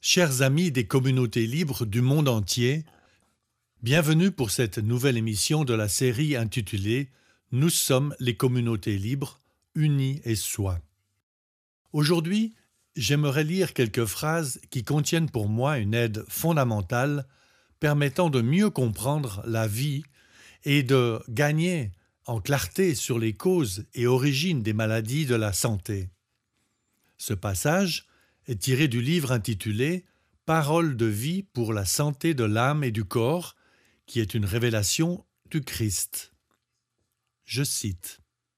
Chers amis des communautés libres du monde entier, bienvenue pour cette nouvelle émission de la série intitulée « Nous sommes les communautés libres, unies et soi ». Aujourd'hui, j'aimerais lire quelques phrases qui contiennent pour moi une aide fondamentale permettant de mieux comprendre la vie et de gagner en clarté sur les causes et origines des maladies de la santé. Ce passage est tiré du livre intitulé « Paroles de vie pour la santé de l'âme et du corps » qui est une révélation du Christ. Je cite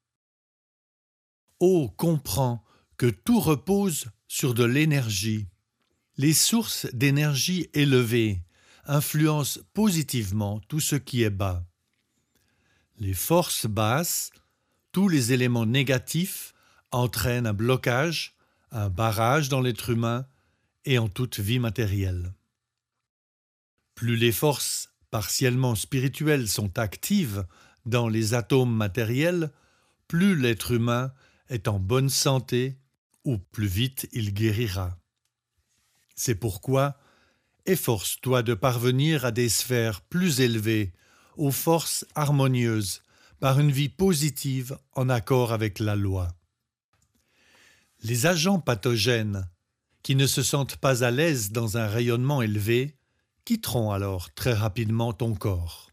« Ô, comprends que tout repose sur de l'énergie. Les sources d'énergie élevées influencent positivement tout ce qui est bas. Les forces basses, tous les éléments négatifs entraînent un blocage, un barrage dans l'être humain et en toute vie matérielle. Plus les forces partiellement spirituelles sont actives dans les atomes matériels, plus l'être humain est en bonne santé ou plus vite il guérira. C'est pourquoi efforce-toi de parvenir à des sphères plus élevées, aux forces harmonieuses, par une vie positive en accord avec la loi. Les agents pathogènes qui ne se sentent pas à l'aise dans un rayonnement élevé quitteront alors très rapidement ton corps.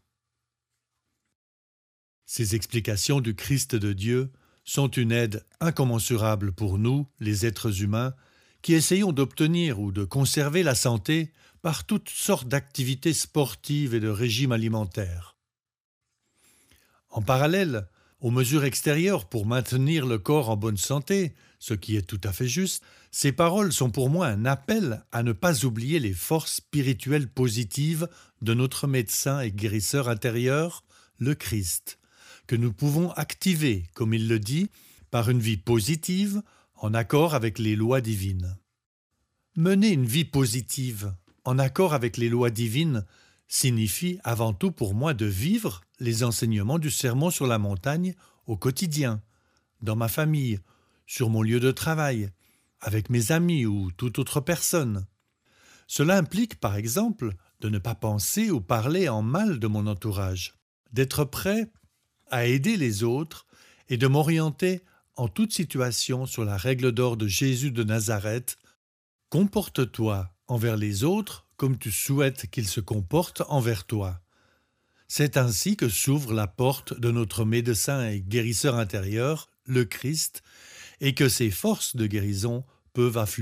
Ces explications du Christ de Dieu sont une aide incommensurable pour nous, les êtres humains, qui essayons d'obtenir ou de conserver la santé par toutes sortes d'activités sportives et de régimes alimentaires. En parallèle aux mesures extérieures pour maintenir le corps en bonne santé, ce qui est tout à fait juste, ces paroles sont pour moi un appel à ne pas oublier les forces spirituelles positives de notre médecin et guérisseur intérieur, le Christ, que nous pouvons activer, comme il le dit, par une vie positive en accord avec les lois divines. Mener une vie positive en accord avec les lois divines signifie avant tout pour moi de vivre les enseignements du Sermon sur la montagne au quotidien, dans ma famille, sur mon lieu de travail, avec mes amis ou toute autre personne. Cela implique, par exemple, de ne pas penser ou parler en mal de mon entourage, d'être prêt à aider les autres et de m'orienter en toute situation sur la règle d'or de Jésus de Nazareth. Comporte-toi envers les autres comme tu souhaites qu'ils se comportent envers toi. C'est ainsi que s'ouvre la porte de notre médecin et guérisseur intérieur, le Christ, et que ses forces de guérison peuvent affluer